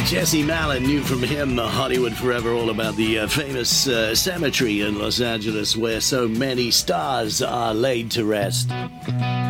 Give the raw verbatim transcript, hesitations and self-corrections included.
Jesse Malin knew from him, uh, Hollywood Forever, all about the uh, famous uh, cemetery in Los Angeles where so many stars are laid to rest.